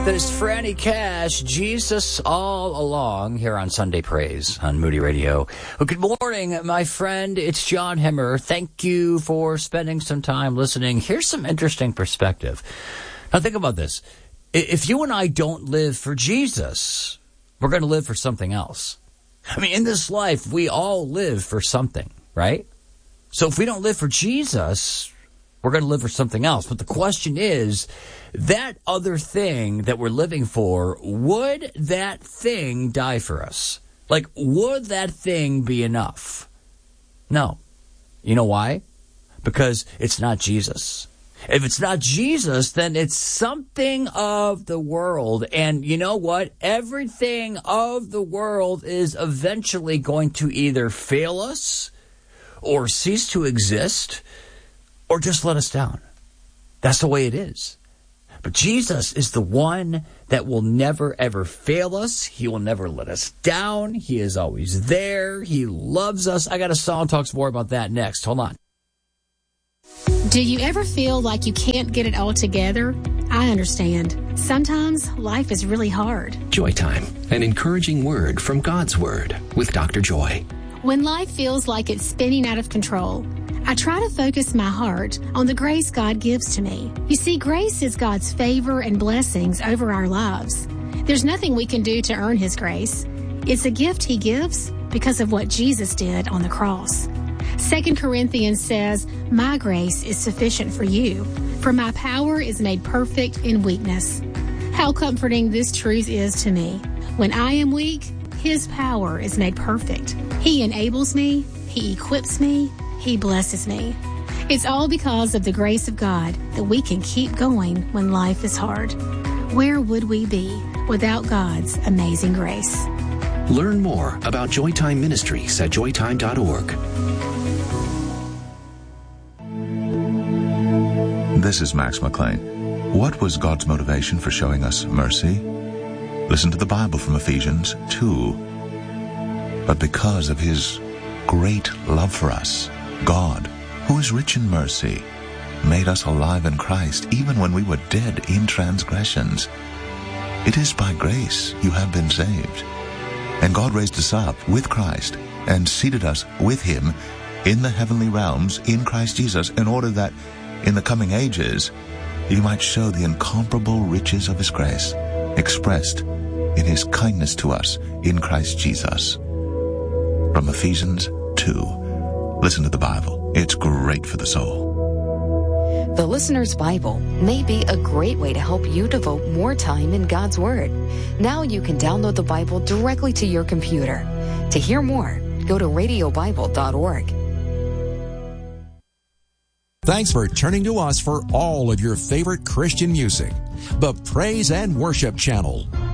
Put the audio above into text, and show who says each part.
Speaker 1: That is Franny Cash, Jesus All Along, here on Sunday Praise on Moody Radio. Well, good morning, my friend. It's John Hemmer. Thank you for spending some time listening. Here's some interesting perspective. Now, think about this. If you and I don't live for Jesus, we're going to live for something else. I mean, in this life, we all live for something, right? So if we don't live for Jesus, we're going to live for something else. But the question is, that other thing that we're living for, would that thing die for us? Like, would that thing be enough? No. You know why? Because it's not Jesus. If it's not Jesus, then it's something of the world. And you know what? Everything of the world is eventually going to either fail us or cease to exist or just let us down. That's the way it is. But Jesus is the one that will never, ever fail us. He will never let us down. He is always there. He loves us. I got a song that talks more about that next. Hold on.
Speaker 2: Do you ever feel like you can't get it all together? I understand. Sometimes life is really hard.
Speaker 3: Joy Time, an encouraging word from God's Word with Dr. Joy.
Speaker 2: When life feels like it's spinning out of control, I try to focus my heart on the grace God gives to me. You see, grace is God's favor and blessings over our lives. There's nothing we can do to earn His grace. It's a gift He gives because of what Jesus did on the cross. 2 Corinthians says, "My grace is sufficient for you, for my power is made perfect in weakness." How comforting this truth is to me. When I am weak, His power is made perfect. He enables me, He equips me, He blesses me. It's all because of the grace of God that we can keep going when life is hard. Where would we be without God's amazing grace?
Speaker 3: Learn more about Joytime Ministries at joytime.org.
Speaker 4: This is Max McLean. What was God's motivation for showing us mercy? Listen to the Bible from Ephesians 2. But because of His great love for us, God, who is rich in mercy, made us alive in Christ even when we were dead in transgressions. It is by grace you have been saved. And God raised us up with Christ and seated us with Him in the heavenly realms in Christ Jesus, in order that in the coming ages He might show the incomparable riches of His grace expressed in His kindness to us in Christ Jesus. From Ephesians 2. Listen to the Bible. It's great for the soul.
Speaker 5: The Listener's Bible may be a great way to help you devote more time in God's Word. Now you can download the Bible directly to your computer. To hear more, go to radiobible.org.
Speaker 6: Thanks for turning to us for all of your favorite Christian music. The Praise and Worship Channel.